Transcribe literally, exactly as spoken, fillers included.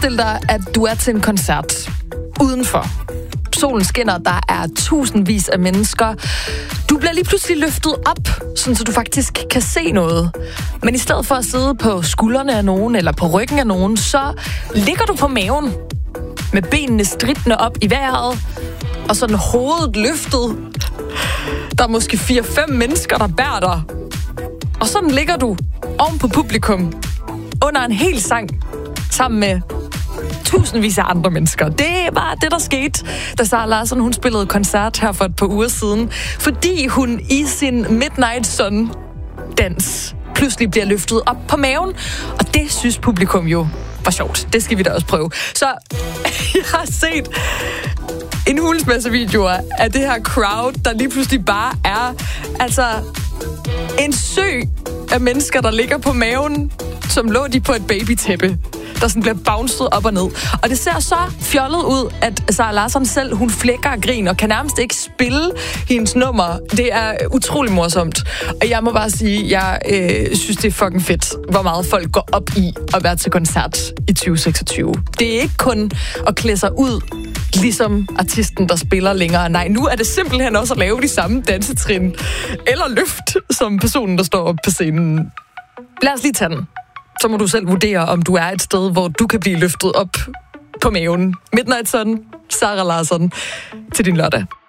Forestil dig, at du er til en koncert udenfor. Solen skinner, der er tusindvis af mennesker. Du bliver lige pludselig løftet op, sådan så du faktisk kan se noget. Men i stedet for at sidde på skuldrene af nogen eller på ryggen af nogen, så ligger du på maven med benene stridtende op i vejret og sådan hovedet løftet. Der er måske fire-fem mennesker, der bærer dig. Og sådan ligger du oven på publikum under en hel sang sammen med tusindvis af andre mennesker. Det var det, der skete, da Sara Larsson hun spillede koncert her for et par uger siden, fordi hun i sin Midnight Sun-dans pludselig bliver løftet op på maven, og det synes publikum jo var sjovt. Det skal vi da også prøve. Så jeg har set en hulens masse videoer af det her crowd, der lige pludselig bare er altså en sø af mennesker, der ligger på maven, som lå de på et babytæppe, der sådan bliver bounced op og ned. Og det ser så fjollet ud, at Sara Larsson selv, hun flækker og griner, og kan nærmest ikke spille hendes nummer. Det er utrolig morsomt. Og jeg må bare sige, jeg øh, synes, det er fucking fedt, hvor meget folk går op i at være til koncert i tyve seksogtyve. Det er ikke kun at klæde sig ud, ligesom artisten, der spiller længere. Nej, nu er det simpelthen også at lave de samme dansetrin eller løft, som personen, der står på scenen. Lad os lige tage den. Så må du selv vurdere, om du er et sted, hvor du kan blive løftet op på maven. Midnight Sun, Sara Larsson, til din lørdag.